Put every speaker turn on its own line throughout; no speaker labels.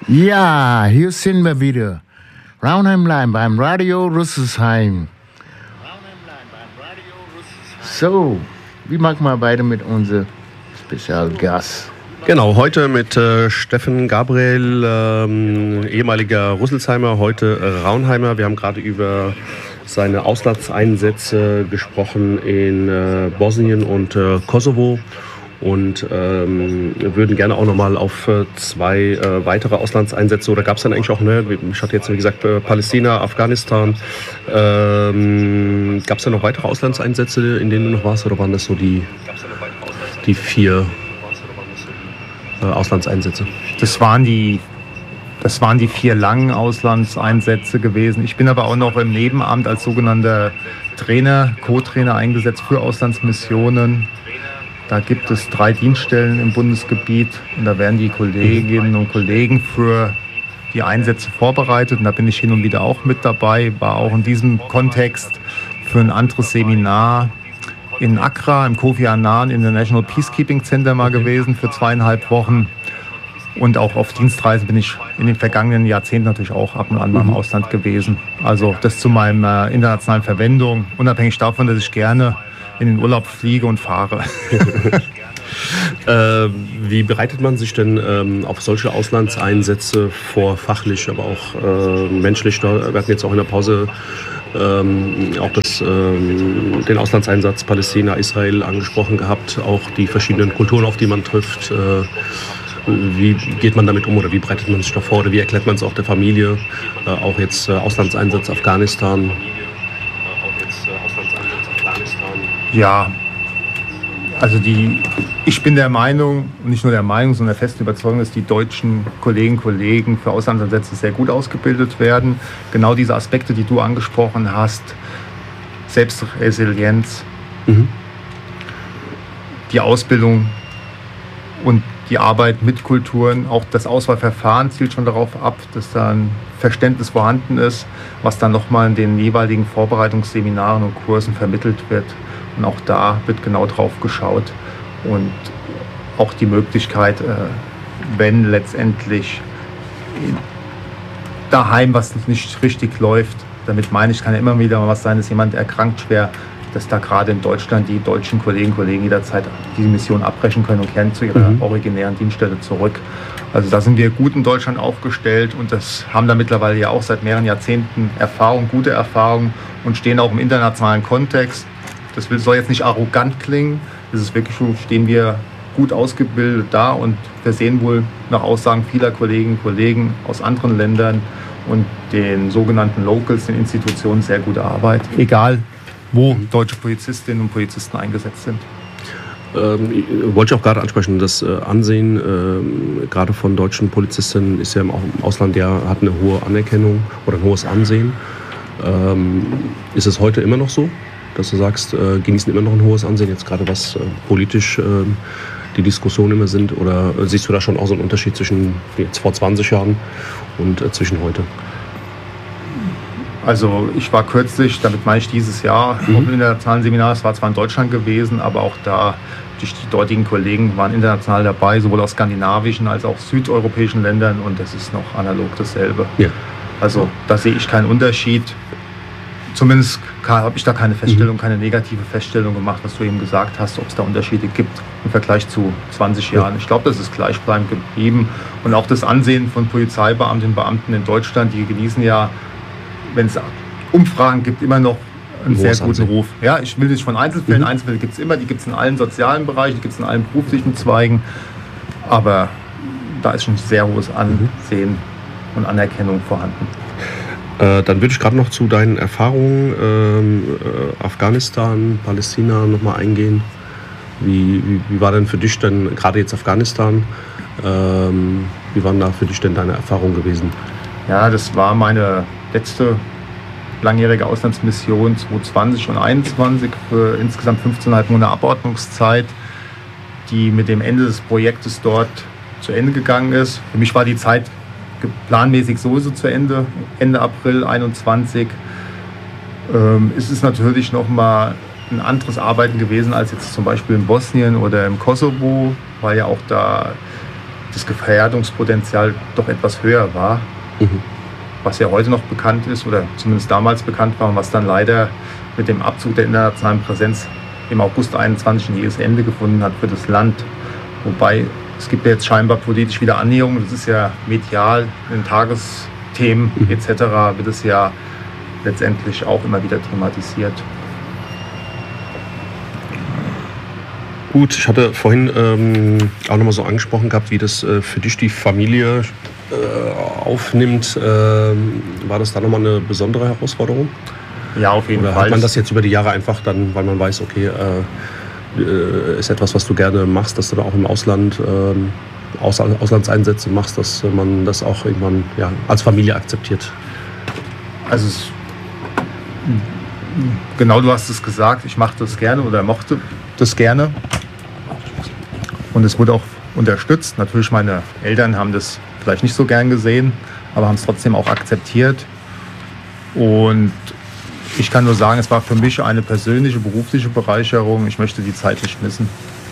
Ja, hier sind wir wieder. Raunheim beim Radio Rüsselsheim. So, wie machen wir weiter mit unserem Spezialgast?
Genau, heute mit Steffen Gabriel, ehemaliger Rüsselsheimer, heute Raunheimer. Wir haben gerade über seine Auslandseinsätze gesprochen in Bosnien und Kosovo. Und würden gerne auch nochmal auf zwei weitere Auslandseinsätze, oder gab es dann eigentlich auch, ne? Ich hatte jetzt wie gesagt Palästina, Afghanistan. Gab es da noch weitere Auslandseinsätze, in denen du noch warst, oder waren das so die 4 Auslandseinsätze?
Das waren die 4 langen Auslandseinsätze gewesen. Ich bin aber auch noch im Nebenamt als sogenannter Trainer, Co-Trainer eingesetzt für Auslandsmissionen. Da gibt es 3 Dienststellen im Bundesgebiet und da werden die Kolleginnen und Kollegen für die Einsätze vorbereitet. Und da bin ich hin und wieder auch mit dabei, war auch in diesem Kontext für ein anderes Seminar in Accra, im Kofi Annan International Peacekeeping Center mal gewesen für 2,5 Wochen. Und auch auf Dienstreisen bin ich in den vergangenen Jahrzehnten natürlich auch ab und an mal im Ausland gewesen. Also das zu meiner internationalen Verwendung, unabhängig davon, dass ich gerne in den Urlaub fliege und fahre.
Wie bereitet man sich denn auf solche Auslandseinsätze vor, fachlich, aber auch menschlich? Wir hatten jetzt auch in der Pause auch den Auslandseinsatz Palästina, Israel angesprochen gehabt, auch die verschiedenen Kulturen, auf die man trifft. Wie geht man damit um oder wie bereitet man sich da vor oder wie erklärt man es auch der Familie? Auch jetzt Auslandseinsatz Afghanistan.
Ja, also ich bin der Meinung, und nicht nur der Meinung, sondern der festen Überzeugung, dass die deutschen Kolleginnen und Kollegen für Auslandseinsätze sehr gut ausgebildet werden. Genau diese Aspekte, die du angesprochen hast, Selbstresilienz, die Ausbildung und die Arbeit mit Kulturen, auch das Auswahlverfahren zielt schon darauf ab, dass da ein Verständnis vorhanden ist, was dann nochmal in den jeweiligen Vorbereitungsseminaren und Kursen vermittelt wird. Und auch da wird genau drauf geschaut und auch die Möglichkeit, wenn letztendlich daheim was nicht richtig läuft, damit meine ich, kann ja immer wieder mal was sein, dass jemand erkrankt schwer, dass da gerade in Deutschland die deutschen Kolleginnen und Kollegen jederzeit diese Mission abbrechen können und kehren zu ihrer originären Dienststelle zurück. Also da sind wir gut in Deutschland aufgestellt und das haben da mittlerweile ja auch seit mehreren Jahrzehnten Erfahrung, gute Erfahrung und stehen auch im internationalen Kontext. Das soll jetzt nicht arrogant klingen, es ist wirklich so, stehen wir gut ausgebildet da und wir sehen wohl nach Aussagen vieler Kolleginnen und Kollegen aus anderen Ländern und den sogenannten Locals, den Institutionen, sehr gute Arbeit. Egal, wo deutsche Polizistinnen und Polizisten eingesetzt sind.
Wollte ich auch gerade ansprechen, das Ansehen gerade von deutschen Polizisten ist ja im Ausland hat eine hohe Anerkennung oder ein hohes Ansehen. Ist es heute immer noch so, dass du sagst, genießen immer noch ein hohes Ansehen, jetzt gerade was politisch die Diskussionen immer sind? Oder siehst du da schon auch so einen Unterschied zwischen jetzt vor 20 Jahren und zwischen heute?
Also ich war kürzlich, damit meine ich dieses Jahr, auf einem internationalen Seminar. Es war zwar in Deutschland gewesen, aber auch da die dortigen Kollegen waren international dabei, sowohl aus skandinavischen als auch südeuropäischen Ländern und das ist noch analog dasselbe. Ja. Also da sehe ich keinen Unterschied. Zumindest habe ich da keine Feststellung, keine negative Feststellung gemacht, was du eben gesagt hast, ob es da Unterschiede gibt im Vergleich zu 20 Jahren. Ich glaube, das ist gleichbleibend geblieben. Und auch das Ansehen von Polizeibeamtinnen und Beamten in Deutschland, die genießen ja, wenn es Umfragen gibt, immer noch einen sehr guten Ruf. Ja, ich will nicht von Einzelfällen, Einzelfälle gibt es immer, die gibt es in allen sozialen Bereichen, die gibt es in allen beruflichen Zweigen. Aber da ist schon sehr hohes Ansehen und Anerkennung vorhanden.
Dann würde ich gerade noch zu deinen Erfahrungen Afghanistan, Palästina nochmal eingehen. Wie war denn für dich denn, gerade jetzt Afghanistan, wie waren da für dich denn deine Erfahrungen gewesen?
Ja, das war meine letzte langjährige Auslandsmission 2020 und 2021 für insgesamt 15,5 Monate Abordnungszeit, die mit dem Ende des Projektes dort zu Ende gegangen ist. Für mich war die Zeit planmäßig sowieso zu Ende April 2021. Es ist natürlich nochmal ein anderes Arbeiten gewesen als jetzt zum Beispiel in Bosnien oder im Kosovo, weil ja auch da das Gefährdungspotenzial doch etwas höher war. Was ja heute noch bekannt ist oder zumindest damals bekannt war und was dann leider mit dem Abzug der internationalen Präsenz im August 21 ein jähes Ende gefunden hat für das Land. Wobei es gibt ja jetzt scheinbar politisch wieder Annäherungen. Das ist ja medial in Tagesthemen etc. wird es ja letztendlich auch immer wieder thematisiert.
Gut, ich hatte vorhin auch nochmal so angesprochen gehabt, wie das für dich die Familie aufnimmt. War das da nochmal eine besondere Herausforderung?
Ja, auf jeden
Fall. Hat man das jetzt über die Jahre einfach dann, weil man weiß, okay, ist etwas, was du gerne machst, dass du da auch im Ausland Auslandseinsätze machst, dass man das auch irgendwann als Familie akzeptiert?
Also genau, du hast es gesagt, ich mache das gerne oder mochte das gerne. Und es wurde auch unterstützt. Natürlich, meine Eltern haben das vielleicht nicht so gern gesehen, aber haben es trotzdem auch akzeptiert. Und ich kann nur sagen, es war für mich eine persönliche, berufliche Bereicherung. Ich möchte die Zeit nicht missen.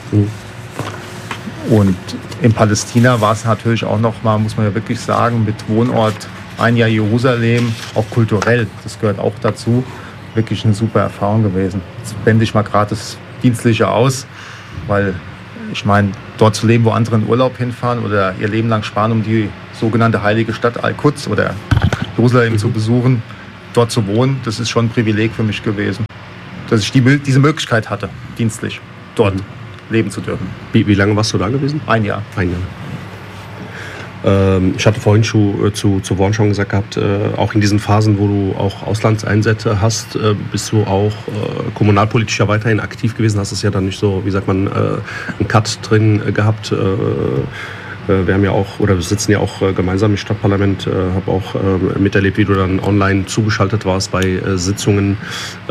Und in Palästina war es natürlich auch noch mal, muss man ja wirklich sagen, mit Wohnort ein Jahr Jerusalem, auch kulturell, das gehört auch dazu, wirklich eine super Erfahrung gewesen. Jetzt blende ich mal gerade das Dienstliche aus, weil ich meine, dort zu leben, wo andere in Urlaub hinfahren oder ihr Leben lang sparen, um die sogenannte heilige Stadt Al-Quds oder Jerusalem zu besuchen, dort zu wohnen, das ist schon ein Privileg für mich gewesen, dass ich diese Möglichkeit hatte, dienstlich dort leben zu dürfen.
Wie lange warst du da gewesen?
Ein Jahr.
Ich hatte vorhin zu Worn schon gesagt gehabt, auch in diesen Phasen, wo du auch Auslandseinsätze hast, bist du auch kommunalpolitisch ja weiterhin aktiv gewesen. Hast es ja dann nicht so, wie sagt man, einen Cut drin gehabt. Wir haben ja auch, oder wir sitzen ja auch gemeinsam im Stadtparlament, habe auch miterlebt, wie du dann online zugeschaltet warst bei Sitzungen.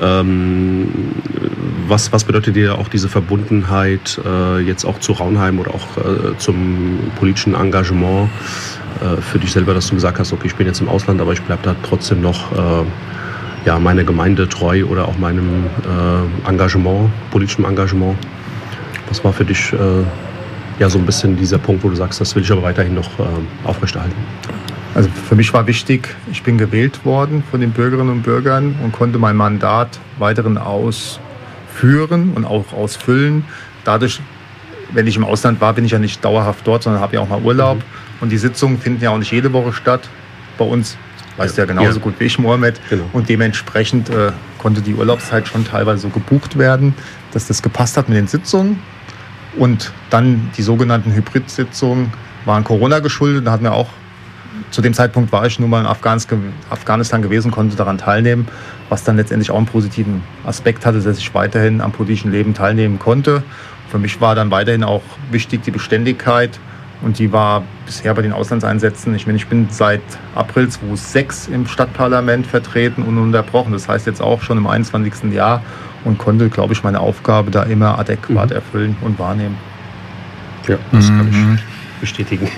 Was bedeutet dir auch diese Verbundenheit jetzt auch zu Raunheim oder auch zum politischen Engagement für dich selber, dass du gesagt hast, okay, ich bin jetzt im Ausland, aber ich bleibe da trotzdem noch meiner Gemeinde treu oder auch meinem Engagement, politischem Engagement? Was war für dich so ein bisschen dieser Punkt, wo du sagst, das will ich aber weiterhin noch aufrechterhalten?
Also für mich war wichtig, ich bin gewählt worden von den Bürgerinnen und Bürgern und konnte mein Mandat weiterhin ausführen und auch ausfüllen. Dadurch, wenn ich im Ausland war, bin ich ja nicht dauerhaft dort, sondern habe ja auch mal Urlaub. Und die Sitzungen finden ja auch nicht jede Woche statt. Bei uns, weißt du ja genauso gut wie ich, Mohammed. Genau. Und dementsprechend konnte die Urlaubszeit schon teilweise so gebucht werden, dass das gepasst hat mit den Sitzungen. Und dann die sogenannten Hybrid-Sitzungen waren Corona geschuldet. Da hatten wir auch, zu dem Zeitpunkt war ich nun mal in Afghanistan gewesen, konnte daran teilnehmen, was dann letztendlich auch einen positiven Aspekt hatte, dass ich weiterhin am politischen Leben teilnehmen konnte. Für mich war dann weiterhin auch wichtig die Beständigkeit und die war bisher bei den Auslandseinsätzen. Ich bin seit April 2006 im Stadtparlament vertreten und ununterbrochen. Das heißt jetzt auch schon im 21. Jahr. Und konnte, glaube ich, meine Aufgabe da immer adäquat erfüllen und wahrnehmen.
Ja, das kann ich bestätigen.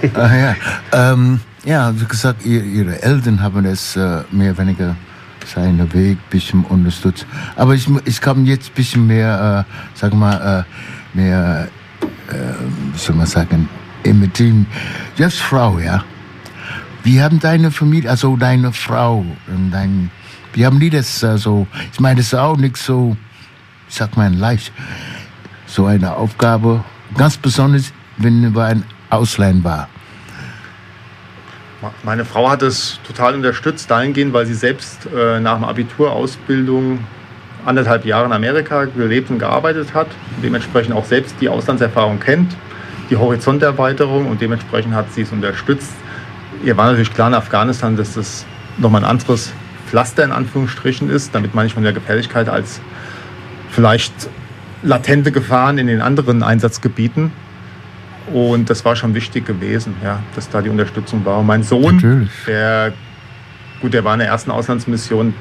Wie gesagt, Ihre Eltern haben das mehr oder weniger seinen Weg ein bisschen unterstützt. Aber ich kann jetzt ein bisschen mehr, mehr, wie soll man sagen, imitieren. Jetzt Frau, ja. Wie haben deine Familie, also deine Frau und wie haben die das so, ich meine, das ist auch nicht so, ich sag mal, leicht, so eine Aufgabe, ganz besonders, wenn man ein Ausland war.
Meine Frau hat es total unterstützt, dahingehend, weil sie selbst nach dem Abiturausbildung 1,5 Jahre in Amerika gelebt und gearbeitet hat, dementsprechend auch selbst die Auslandserfahrung kennt, die Horizonterweiterung und dementsprechend hat sie es unterstützt. Ihr war natürlich klar in Afghanistan, dass das nochmal ein anderes Pflaster in Anführungsstrichen ist, damit meine ich von der Gefährlichkeit als vielleicht latente Gefahren in den anderen Einsatzgebieten. Und das war schon wichtig gewesen, ja, dass da die Unterstützung war. Und mein Sohn, der war in der ersten Auslandsmission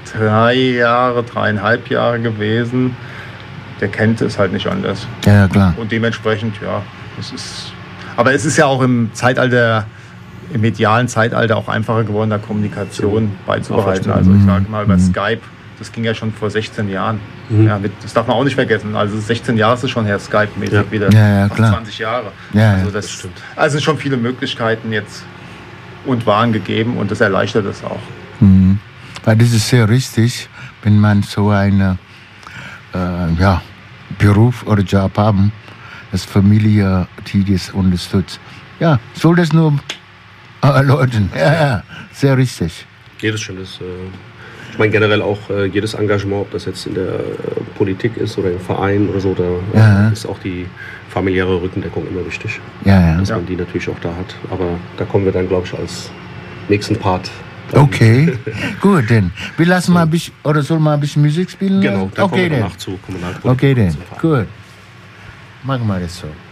3,5 Jahre gewesen, der kennt es halt nicht anders.
Ja, klar.
Und dementsprechend, aber es ist ja auch im medialen Zeitalter auch einfacher geworden, da Kommunikation beizubereiten. Also ich sage mal über Skype das ging ja schon vor 16 Jahren. Ja, das darf man auch nicht vergessen. Also 16 Jahre ist es schon her, Skype-mäßig wieder.
Ja,
fast
klar.
20 Jahre.
Ja,
also das stimmt. Also es sind schon viele Möglichkeiten jetzt und waren gegeben und das erleichtert es auch.
Mhm. Weil das ist sehr richtig, wenn man so einen Beruf oder Job haben, dass Familie, die das unterstützt. Ja, soll das nur erläutern. Ja, sehr richtig.
Jedes schönes, ich meine generell auch jedes Engagement, ob das jetzt in der Politik ist oder im Verein oder so, da ist auch die familiäre Rückendeckung immer wichtig. Dass man die natürlich auch da hat. Aber da kommen wir dann, glaube ich, als nächsten Part.
Okay, gut, dann. Wir lassen mal ein bisschen, oder soll mal ein bisschen Musik spielen?
Genau, da
okay,
kommen wir danach zu Kommunalpolitik.
Okay, dann, gut. Machen wir das so.